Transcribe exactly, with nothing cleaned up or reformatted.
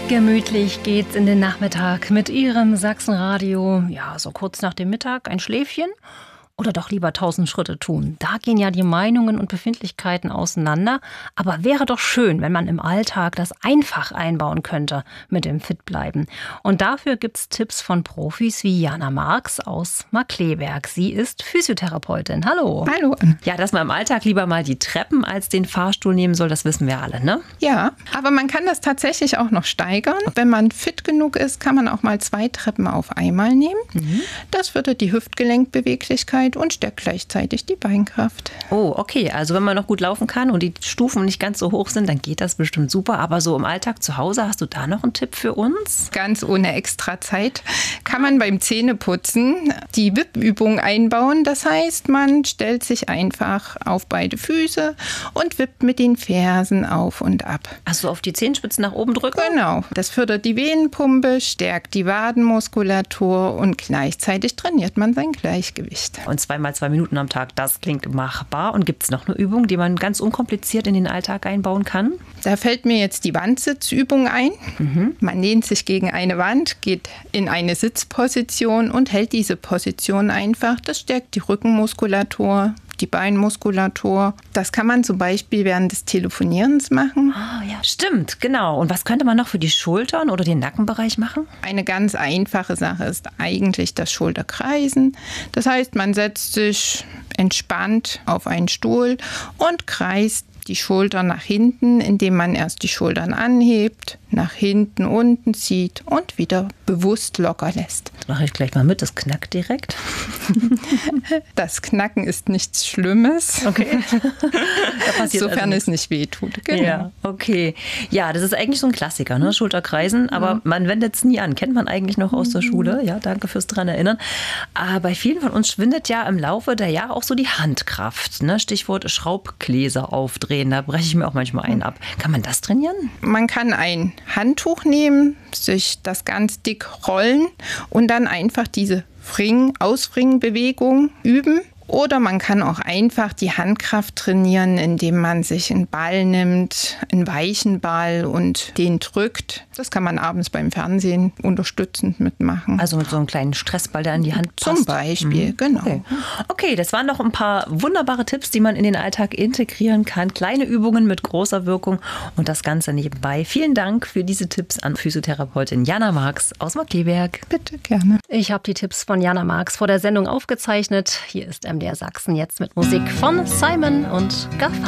Gemütlich geht's in den Nachmittag mit Ihrem Sachsenradio. Ja, so kurz nach dem Mittag ein Schläfchen oder doch lieber tausend Schritte tun. Da gehen ja die Meinungen und Befindlichkeiten auseinander. Aber wäre doch schön, wenn man im Alltag das einfach einbauen könnte mit dem Fitbleiben. Und dafür gibt's Tipps von Profis wie Jana Marx aus Markkleeberg. Sie ist Physiotherapeutin. Hallo. Hallo. Ja, dass man im Alltag lieber mal die Treppen als den Fahrstuhl nehmen soll, das wissen wir alle, ne? Ja, aber man kann das tatsächlich auch noch steigern. Wenn man fit genug ist, kann man auch mal zwei Treppen auf einmal nehmen. Mhm. Das fördert die Hüftgelenkbeweglichkeit und stärkt gleichzeitig die Beinkraft. Oh, okay. Also wenn man noch gut laufen kann und die Stufen nicht ganz so hoch sind, dann geht das bestimmt super. Aber so im Alltag zu Hause, hast du da noch einen Tipp für uns? Ganz ohne extra Zeit kann man beim Zähneputzen die Wippübung einbauen. Das heißt, man stellt sich einfach auf beide Füße und wippt mit den Fersen auf und ab. Also auf die Zehenspitzen nach oben drücken? Genau. Das fördert die Venenpumpe, stärkt die Wadenmuskulatur und gleichzeitig trainiert man sein Gleichgewicht. Und zweimal zwei Minuten am Tag, das klingt machbar. Und gibt es noch eine Übung, die man ganz unkompliziert in den Alltag einbauen kann? Da fällt mir jetzt die Wandsitzübung ein. Mhm. Man lehnt sich gegen eine Wand, geht in eine Sitzposition und hält diese Position einfach. Das stärkt die Rückenmuskulatur, die Beinmuskulatur. Das kann man zum Beispiel während des Telefonierens machen. Ah, ja, stimmt, genau. Und was könnte man noch für die Schultern oder den Nackenbereich machen? Eine ganz einfache Sache ist eigentlich das Schulterkreisen. Das heißt, man setzt sich entspannt auf einen Stuhl und kreist die Schultern nach hinten, indem man erst die Schultern anhebt, nach hinten unten zieht und wieder bewusst locker lässt. Das mache ich gleich mal mit, das knackt direkt. Das Knacken ist nichts Schlimmes, okay. Sofern also es nicht wehtut. Genau. Ja, okay. Ja, das ist eigentlich so ein Klassiker, ne? Schulterkreisen, aber mhm. man wendet es nie an. Kennt man eigentlich noch aus der Schule. Ja, danke fürs dran erinnern. Aber bei vielen von uns schwindet ja im Laufe der Jahre auch so die Handkraft. Ne? Stichwort Schraubgläser aufdrehen, da breche ich mir auch manchmal einen ab. Kann man das trainieren? Man kann ein Handtuch nehmen, sich das ganz dick rollen und dann einfach diese Fring, Ausfringen-Bewegung üben. Oder man kann auch einfach die Handkraft trainieren, indem man sich einen Ball nimmt, einen weichen Ball und den drückt. Das kann man abends beim Fernsehen unterstützend mitmachen. Also mit so einem kleinen Stressball, der an die Hand passt. Zum Beispiel, mhm. genau. Okay. okay, das waren noch ein paar wunderbare Tipps, die man in den Alltag integrieren kann. Kleine Übungen mit großer Wirkung und das Ganze nebenbei. Vielen Dank für diese Tipps an Physiotherapeutin Jana Marx aus Markkleeberg. Bitte, gerne. Ich habe die Tipps von Jana Marx vor der Sendung aufgezeichnet. Hier ist M D R Sachsen jetzt mit Musik von Simon und Garfunkel.